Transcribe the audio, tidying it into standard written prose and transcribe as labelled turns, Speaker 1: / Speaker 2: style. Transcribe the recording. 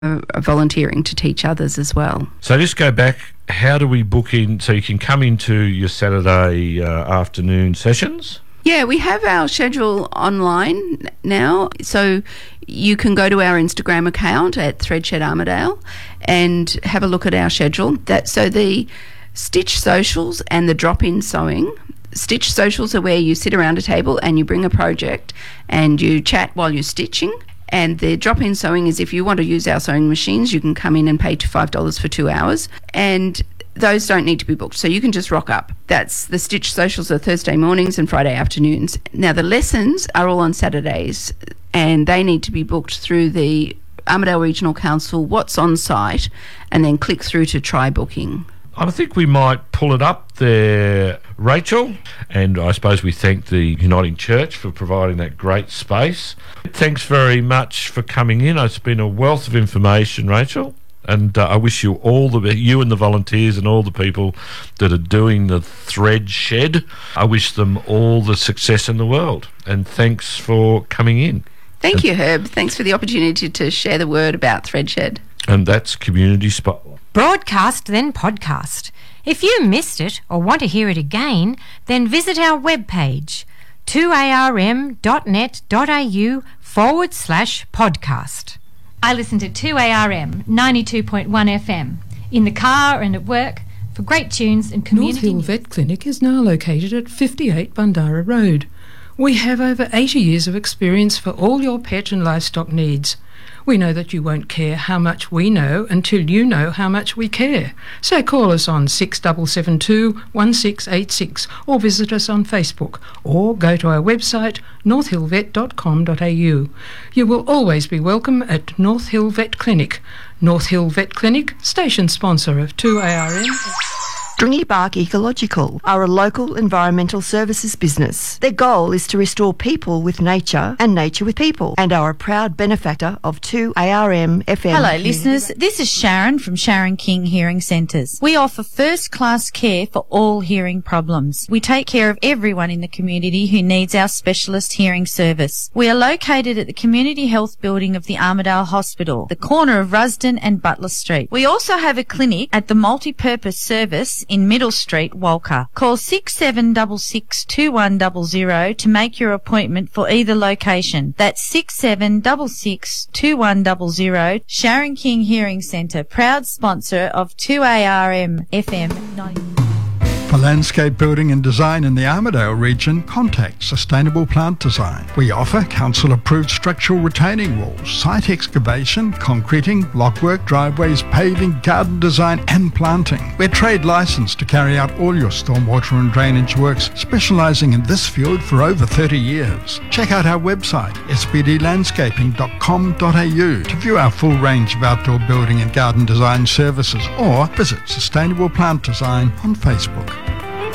Speaker 1: volunteering to teach others as well.
Speaker 2: So just go back, how do we book in so you can come into your Saturday afternoon sessions?
Speaker 1: Yeah, we have our schedule online now, so you can go to our Instagram account at Threadshed Armidale and have a look at our schedule. So the Stitch Socials and the Drop-In Sewing. Stitch Socials are where you sit around a table and you bring a project and you chat while you're stitching. And the drop-in sewing is if you want to use our sewing machines, you can come in and pay $5 for 2 hours. And those don't need to be booked, so you can just rock up. That's the Stitch Socials are Thursday mornings and Friday afternoons. Now, the lessons are all on Saturdays, and they need to be booked through the Armidale Regional Council What's On site, and then click through to try booking.
Speaker 2: I think we might pull it up there, Rachel, and I suppose we thank the Uniting Church for providing that great space. Thanks very much for coming in. It's been a wealth of information, Rachel. And I wish you you and the volunteers and all the people that are doing the Threadshed, I wish them all the success in the world. And thanks for coming in.
Speaker 1: Thank you, Herb. Thanks for the opportunity to share the word about Threadshed.
Speaker 2: And that's Community Spotlight.
Speaker 3: Broadcast, then podcast. If you missed it or want to hear it again, then visit our webpage 2arm.net.au/podcast.
Speaker 4: I listen to 2ARM 92.1 FM in the car and at work for great tunes and community.
Speaker 5: North Hill Vet Clinic is now located at 58 Bandara Road. We have over 80 years of experience for all your pet and livestock needs. We know that you won't care how much we know until you know how much we care. So call us on 6772-1686 or visit us on Facebook or go to our website northhillvet.com.au. You will always be welcome at North Hill Vet Clinic. North Hill Vet Clinic, station sponsor of 2ARM.
Speaker 6: Stringy Bark Ecological are a local environmental services business. Their goal is to restore people with nature and nature with people, and are a proud benefactor of 2ARM FM.
Speaker 7: Hello listeners, this is Sharon from Sharon King Hearing Centres. We offer first class care for all hearing problems. We take care of everyone in the community who needs our specialist hearing service. We are located at the Community Health Building of the Armidale Hospital, the corner of Rusden and Butler Street. We also have a clinic at the Multi-Purpose Service in Middle Street, Walker. Call 6766-2100 to make your appointment for either location. That's 6766-2100. Sharon King Hearing Centre, proud sponsor of 2ARM FM 90.
Speaker 8: For landscape building and design in the Armidale region, contact Sustainable Plant Design. We offer council-approved structural retaining walls, site excavation, concreting, blockwork, driveways, paving, garden design and planting. We're trade licensed to carry out all your stormwater and drainage works, specialising in this field for over 30 years. Check out our website, spdlandscaping.com.au, to view our full range of outdoor building and garden design services, or visit Sustainable Plant Design on Facebook.